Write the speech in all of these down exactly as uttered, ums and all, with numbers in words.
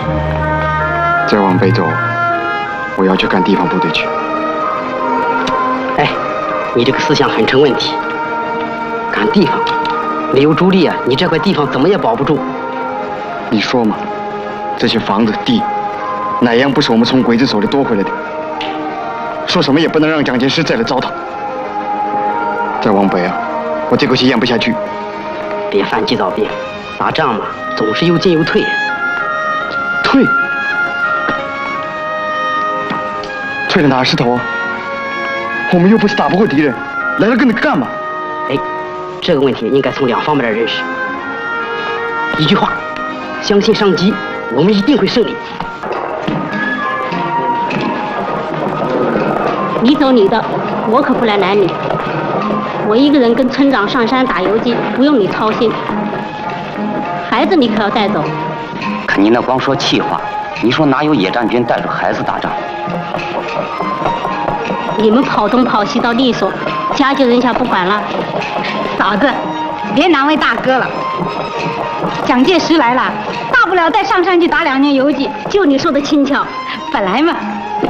再往北走，我要去干地方部队去。 哎，你这个思想很成问题。干地方，没有主力啊，你这块地方怎么也保不住。 你说嘛，这些房子地，哪样不是我们从鬼子手里夺回来的？说什么也不能让蒋介石再来糟蹋。再往北啊，我这口气咽不下去。 别犯急躁病，打仗嘛，总是有进有退。 退？退了哪是头？我们又不是打不过敌人，来了跟着干嘛？ 哎，这个问题应该从两方面来认识。一句话，相信上级，我们一定会胜利。 你走你的，我可不来拦你。我一个人跟村长上山打游击，不用你操心。孩子你可要带走。 可你那光说气话，你说哪有野战军带着孩子打仗？ 你们跑东跑西倒利索，家就扔下不管了。 嫂子，别难为大哥了。蒋介石来了，大不了再上山去打两年游击。 就你说的轻巧， 本来嘛。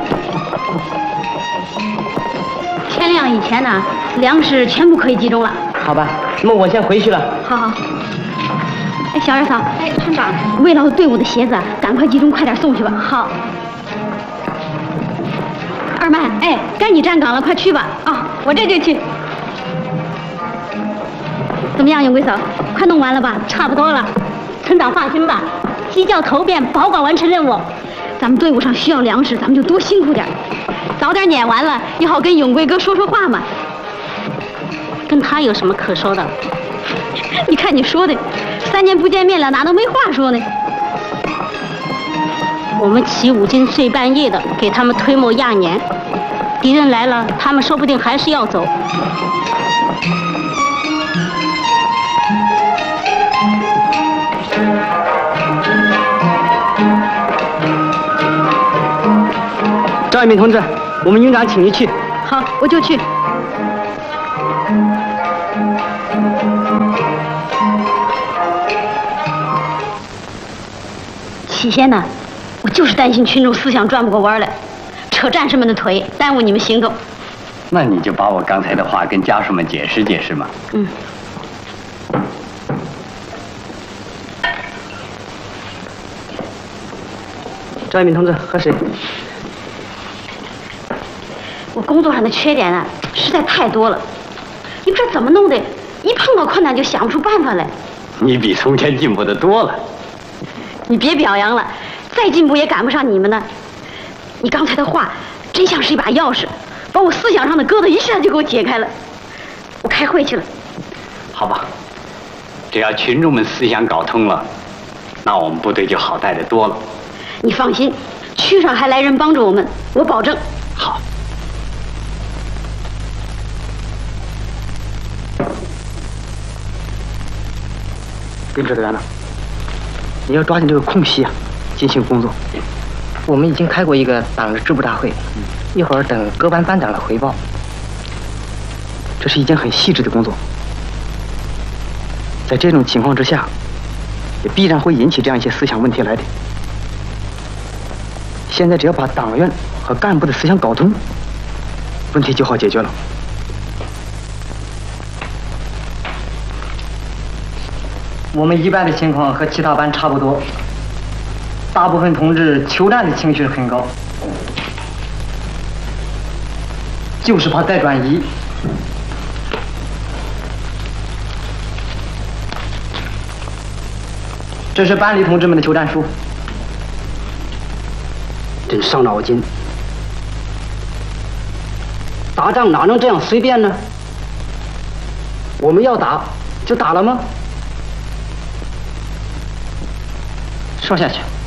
天亮以前呢，粮食全部可以集中了。 好吧，那么我先回去了。 好好。哎，小二嫂，哎，村长，慰劳队伍的鞋子，赶快集中，快点送去吧。好。二曼，哎，该你站岗了，快去吧。 啊，我这就去。 怎么样，永贵嫂，快弄完了吧？差不多了。村长放心吧，鸡叫头遍，保管完成任务。咱们队伍上需要粮食，咱们就多辛苦点。早点撵完了，也好跟永贵哥说说话嘛。跟他有什么可说的？你看你说的，三年不见面了，哪能没话说呢？我们起五更睡半夜的，给他们推磨压碾。敌人来了，他们说不定还是要走。 赵一鸣同志，我们营长请你去。 好，我就去。起先呢，我就是担心群众思想转不过弯来，扯战士们的腿，耽误你们行动。 那你就把我刚才的话跟家属们解释解释嘛。 嗯。 赵一鸣同志，喝水。 我工作上的缺点啊，实在太多了。你们这怎么弄的？一碰到困难就想不出办法来。 你比从前进步的多了。 你别表扬了，再进步也赶不上你们呢。你刚才的话，真像是一把钥匙，把我思想上的疙瘩一下就给我解开了。我开会去了。 好吧，只要群众们思想搞通了，那我们部队就好带得多了。 你放心，区上还来人帮助我们，我保证。 好。 跟指导员呢？你要抓紧这个空隙啊，进行工作。我们已经开过一个党的支部大会，一会儿等各班班长来汇报。这是一件很细致的工作，在这种情况之下，也必然会引起这样一些思想问题来的。现在只要把党员和干部的思想搞通，问题就好解决了。我们一班的情况和其他班差不多，大部分同志求战的情绪很高，就是怕再转移。这是班里同志们的求战书，真伤脑筋。打仗哪能这样随便呢？我们要打就打了吗？说下去。